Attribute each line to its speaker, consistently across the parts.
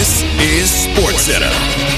Speaker 1: This is SportsCenter.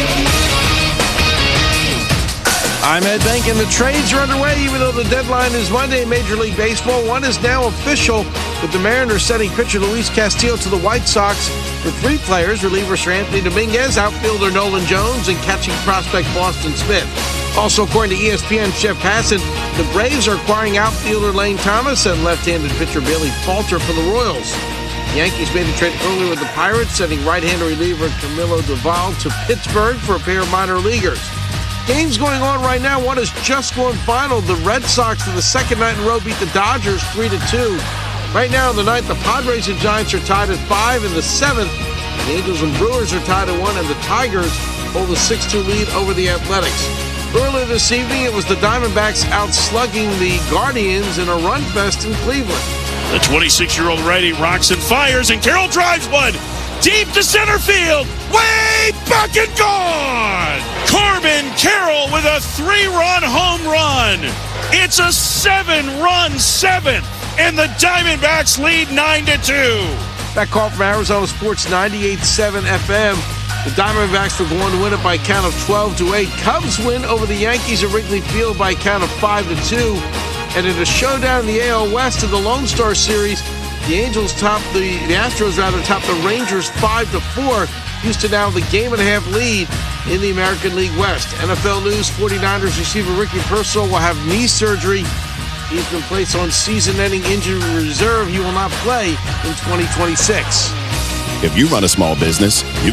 Speaker 2: I'm Ed Bank, and the trades are underway, even though the deadline is Monday in Major League Baseball. One is now official, with the Mariners sending pitcher Luis Castillo to the White Sox for three players: reliever Sir Anthony Dominguez, outfielder Nolan Jones, and catching prospect Boston Smith. Also, according to ESPN Jeff Passan, the Braves are acquiring outfielder Lane Thomas and left-handed pitcher Bailey Falter for the Royals. The Yankees made a trade earlier with the Pirates, sending right-hander reliever Camilo Doval to Pittsburgh for a pair of minor leaguers. Games going on right now. One is just going final. The Red Sox, for the second night in a row, beat the Dodgers 3-2. Right now in the ninth, the Padres and Giants are tied at 5. In the seventh, the Angels and Brewers are tied at 1, and the Tigers hold a 6-2 lead over the Athletics. Earlier this evening, it was the Diamondbacks out-slugging the Guardians in a run fest in Cleveland.
Speaker 3: The 26-year-old righty rocks and fires, and Carroll drives one deep to center field. Way back and gone! Corbin Carroll with a 3-run home run. It's a 7-run seventh, and the Diamondbacks lead 9-2.
Speaker 2: That call from Arizona Sports 98.7 FM. The Diamondbacks were going to win it by a count of 12-8. Cubs win over the Yankees at Wrigley Field by a count of 5-2. And in a showdown in the AL West of the Lone Star Series, the Astros top the Rangers 5-4. Houston now with a game-and-a-half lead in the American League West. NFL news: 49ers receiver Ricky Pearsall will have knee surgery. He's been placed on season-ending injury reserve. He will not play in 2026.
Speaker 1: If you run a small business, you